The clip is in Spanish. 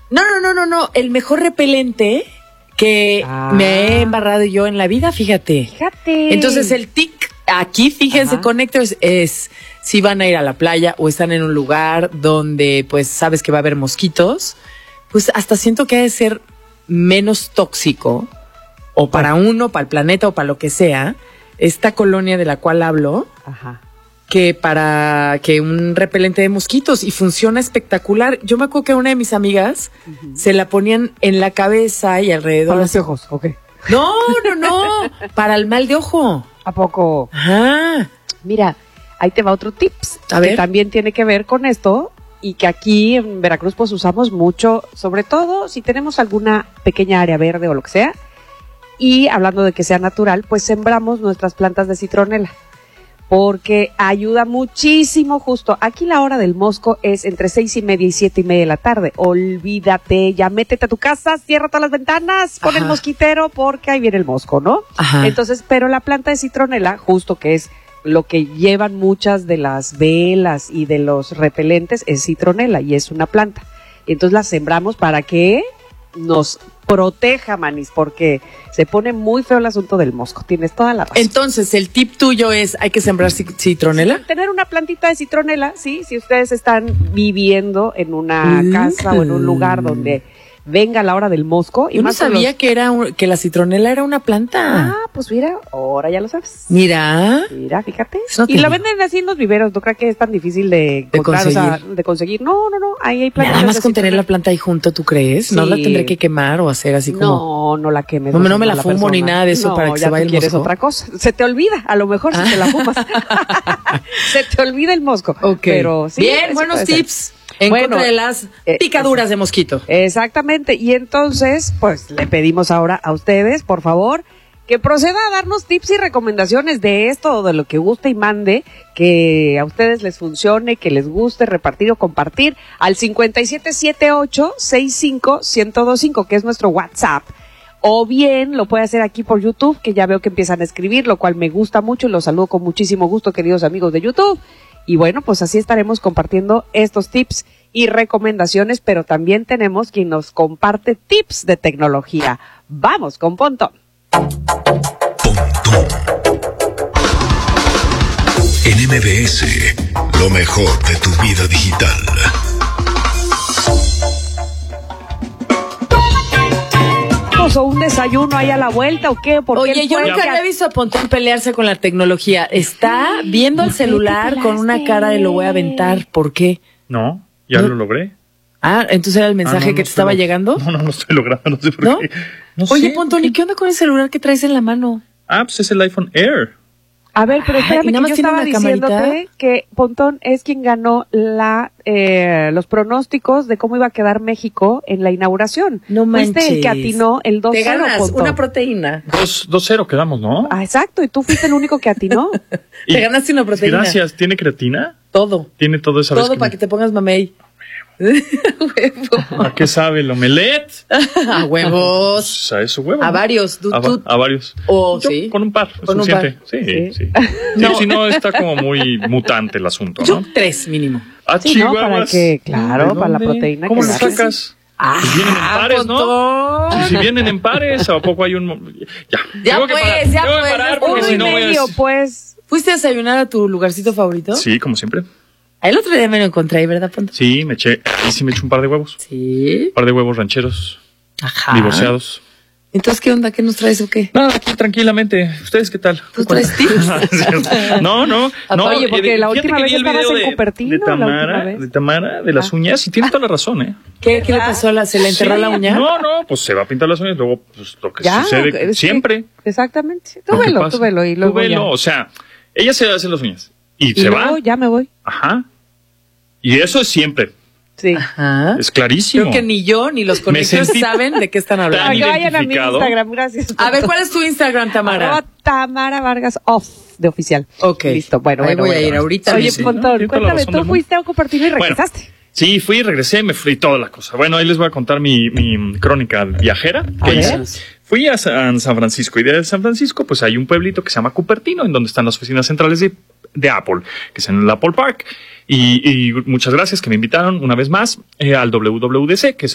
No. El mejor repelente que me he embarrado yo en la vida, fíjate. Entonces el tic, aquí fíjense, Connectors, es si van a ir a la playa o están en un lugar donde pues sabes que va a haber mosquitos, pues hasta siento que ha de ser menos tóxico, o para uno, para el planeta o para lo que sea, esta colonia de la cual hablo, que para que un repelente de mosquitos, y funciona espectacular. Yo me acuerdo que a una de mis amigas se la ponían en la cabeza y alrededor. ¿Para los ojos? ¿O qué? No, para el mal de ojo. ¿A poco? Ajá. Mira, ahí te va otro tips A ver. que también tiene que ver con esto y que aquí en Veracruz pues usamos mucho, sobre todo si tenemos alguna pequeña área verde o lo que sea, y hablando de que sea natural, pues sembramos nuestras plantas de citronela, porque ayuda muchísimo. Justo aquí la hora del mosco es entre 6:30 y 7:30 de la tarde. Olvídate, ya métete a tu casa, cierra todas las ventanas, pon el mosquitero porque ahí viene el mosco, ¿no? Entonces, pero la planta de citronela, justo que es lo que llevan muchas de las velas y de los repelentes, es citronela y es una planta. Entonces la sembramos para que nos proteja, manis, porque se pone muy feo el asunto del mosco. Tienes toda la razón. Entonces, el tip tuyo es, ¿hay que sembrar citronela? Sí, tener una plantita de citronela, sí, si ustedes están viviendo en una casa o en un lugar donde venga la hora del mosco. Yo no sabía que la citronela era una planta. Pues mira, ahora ya lo sabes. Mira, fíjate. No y la venden así en los viveros, no creo que es tan difícil de conseguir. O sea, de conseguir. No, ahí hay plantas. Nada más con tener la planta ahí junto, ¿tú crees? Sí. ¿No la tendré que quemar o hacer así como? No la quemes. No me la fumo ni nada de eso para que se vaya el mosco. No, ya quieres otra cosa. Se te olvida, a lo mejor si te la fumas. Se te olvida el mosco. Ok. Pero sí. Bien, buenos tips. En contra de las picaduras de mosquito. Exactamente. Y entonces, pues le pedimos ahora a ustedes, por favor, que proceda a darnos tips y recomendaciones de esto o de lo que guste y mande, que a ustedes les funcione, que les guste repartir o compartir al 5778-65-1025, que es nuestro WhatsApp. O bien lo puede hacer aquí por YouTube, que ya veo que empiezan a escribir, lo cual me gusta mucho y los saludo con muchísimo gusto, queridos amigos de YouTube. Y bueno, pues así estaremos compartiendo estos tips y recomendaciones, pero también tenemos quien nos comparte tips de tecnología. Vamos con Pontón. Pontón. En MBS, lo mejor de tu vida digital. ¿O un desayuno ahí a la vuelta o qué? Oye, yo nunca había visto a Pontón pelearse con la tecnología. Está viendo el celular con una cara de lo voy a aventar. ¿Por qué? No, ya lo logré. Entonces era el mensaje que te estaba llegando. No estoy logrando, no sé por qué. No Oye, sé, Pontón, ¿y qué onda con el celular que traes en la mano? Pues es el iPhone Air. A ver, pero espérame, que yo estaba diciéndote camarita? que Pontón es quien ganó los pronósticos de cómo iba a quedar México en la inauguración. No manches. Fuiste el que atinó el 2-0, Te ganas Pontón. una proteína. 2-0 quedamos, ¿no? Exacto, y tú fuiste el único que atinó. Te ganaste una proteína. Gracias. ¿Tiene creatina? Todo. Tiene todo esa Todo para que te pongas mamey. ¿A qué sabe el omelette? A huevos. Pues a eso huevo. A varios. A varios. Yo, sí. Con un par. Con un par. Sí. No. Si no, está como muy mutante el asunto, ¿no? Yo 3 mínimo. Sí, ¿no? Para que, claro, para la proteína. ¿Cómo que lo ganes. sacas? Pues vienen en pares, ¿no? Si vienen en pares, ¿a poco hay un...? Ya pues. Parar porque Uno si y no medio, pues. ¿Fuiste a desayunar a tu lugarcito favorito? Sí, como siempre. El otro día me lo encontré ahí, ¿verdad, Pontón? Sí, me eché un par de huevos. Sí. Un par de huevos rancheros. Ajá. Divorciados. Entonces, ¿qué onda? ¿Qué nos traes o qué? Nada, aquí tranquilamente. ¿Ustedes qué tal? ¿Tú traes tips? No. Oye, porque la última vez vi el estabas video en Cupertino. de Tamara, de las uñas, y tiene toda la razón, ¿eh? ¿Qué le pasó? ¿Se le enterró la uña? No, pues se va a pintar las uñas, luego pues lo que sucede siempre. Exactamente. Tú velo. Y luego o sea, ella se hace las uñas y se luego va. Ya me voy. Ajá. Y eso es siempre. Sí. Ajá. Es clarísimo. Creo que ni yo ni los conectores saben de qué están hablando. tan Vayan a mi identificado. Instagram, gracias. A ver, ¿cuál es tu Instagram, Tamara? Tamara Vargas Off, de oficial. Ok. Listo, bueno. Voy a ir ahorita. Oye, Sí, Pontón, tiene toda la cuéntame, razón tú del fuiste a Cupertino y regresaste. Bueno, sí, fui, regresé, me fui toda la cosa. Bueno, ahí les voy a contar mi crónica viajera. A ver. Fui a San Francisco y de San Francisco pues hay un pueblito que se llama Cupertino, en donde están las oficinas centrales de Apple, que es en el Apple Park. Y muchas gracias que me invitaron una vez más al WWDC, que es